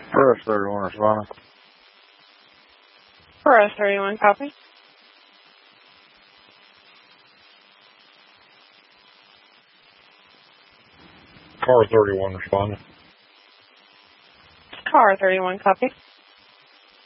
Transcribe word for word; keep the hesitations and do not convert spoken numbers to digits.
For us thirty-one responding. For us thirty-one, copy. Car thirty-one responding. Car thirty-one, copy.